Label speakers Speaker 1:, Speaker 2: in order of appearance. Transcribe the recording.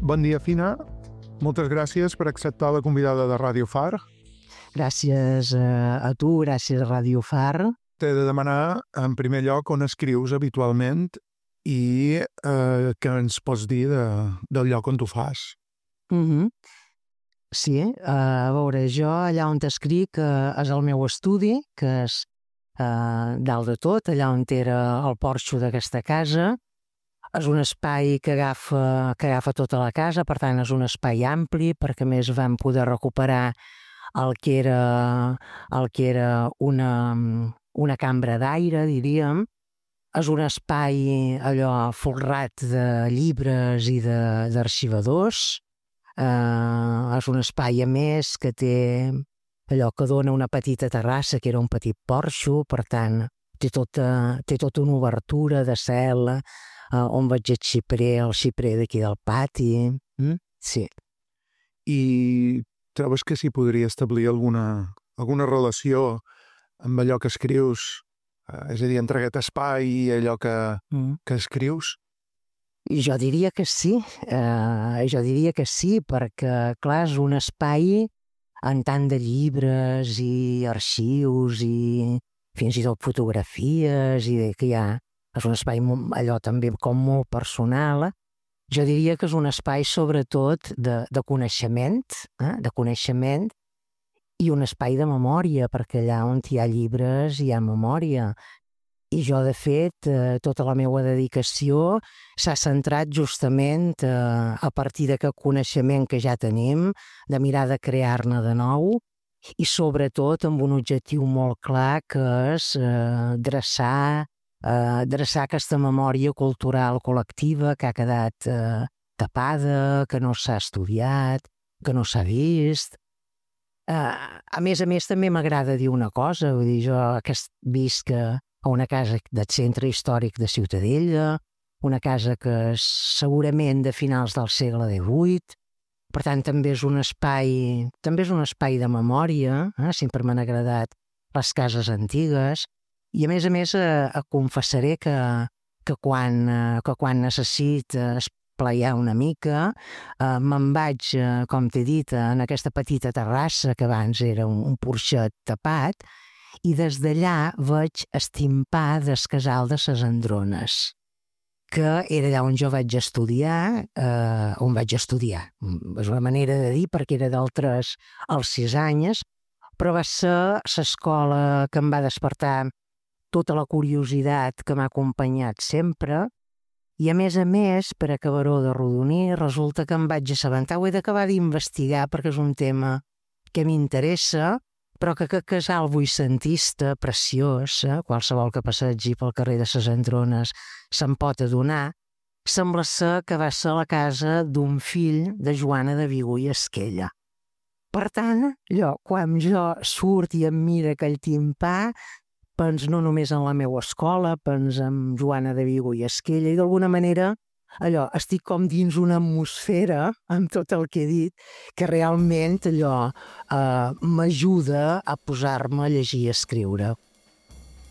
Speaker 1: Bon dia, Fina. Moltes gràcies per acceptar la convidada de Ràdio Far.
Speaker 2: Gràcies a tu, gràcies a Ràdio Far.
Speaker 1: T'he de demanar, en primer lloc, on escrius habitualment i què ens pots dir del lloc on tu fas.
Speaker 2: Sí, a veure, jo allà on t'escric és el meu estudi, que és dalt de tot, allà on era el porxo d'aquesta casa. És un espai que agafa tota la casa, per tant és un espai ampli, perquè a més vam poder recuperar el que era una cambra d'aire, diríem. És un espai allò folrat de llibres i d'arxivadors. És un espai, a més, que té allò que dona una petita terrassa, que era un petit porxo, per tant, té tota una obertura de cel, on veig el xiprer d'aquí del pati. Sí.
Speaker 1: I trobes que s'hi podria establir alguna relació amb allò que escrius, és a dir, entre aquest espai i allò que escrius?
Speaker 2: Jo diria que sí, perquè, clar, és un espai en tant de llibres i arxius i fins i tot fotografies i que hi ha. És un espai allò també com molt personal. Jo diria que és un espai sobretot de coneixement, i un espai de memòria, perquè allà on hi ha llibres hi ha memòria. I jo, de fet, tota la meva dedicació s'ha centrat justament a partir d'aquest coneixement que ja tenim, de mirar de crear-ne de nou, i sobretot amb un objectiu molt clar, que és dreçar aquesta memòria cultural col·lectiva que ha quedat tapada, que no s'ha estudiat, que no s'ha vist. A més, també m'agrada dir una cosa, vull dir, jo visc a una casa del centre històric de Ciutadella, una casa que és segurament de finals del segle XVIII, per tant també és un espai de memòria, sempre m'han agradat les cases antigues, i a més confessaré que quan necessito esplaiar una mica, me'n vaig, com t'he dit, en aquesta petita terrassa que abans era un porxet tapat, i des d'allà veig el timpà del casal de ses Andrones, que era allà on jo vaig estudiar, és una manera de dir perquè era del 3 als 6 anys, però va ser l'escola que em va despertar tota la curiositat que m'ha acompanyat sempre, i a més, per acabar-ho de rodonir, resulta que em vaig assabentar, ho he d'acabar d'investigar perquè és un tema que m'interessa, però que aquest casal vuitcentista preciós, qualsevol que passegi pel carrer de ses Andrones se'n pot adonar, sembla ser que va ser la casa d'un fill de Joana de Vigo i Esquella. Per tant, quan jo surt i em mira aquell timpà, pens no només en la meva escola, pens en Joana de Vigo i Esquella, i d'alguna manera estic com dins una atmosfera, amb tot el que he dit, que realment m'ajuda a posar-me a llegir i a escriure.